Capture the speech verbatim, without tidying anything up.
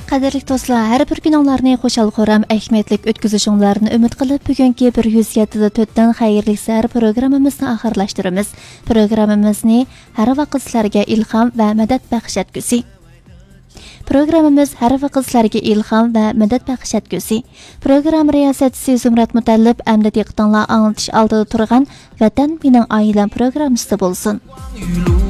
Qadirlik do'stlar, har bir kuninglarni xo'shal xo'ram, ahmadlik o'tkazishinglarni umid qilib, bugungi bir yuz yetti to'rt dan xayrli sar programmamizni oxirlashtiramiz. Programmamizni har vaqt sizlarga ilhom va madad baxsh etgusi. Programmamiz har vaqt sizlarga ilhom va madad baxsh etgusi. Program riyosatchisi Zumrat Mutallib hamda diqqatinglar anglatish oldida turgan Vatan mening oilam programmasi bo'lsin.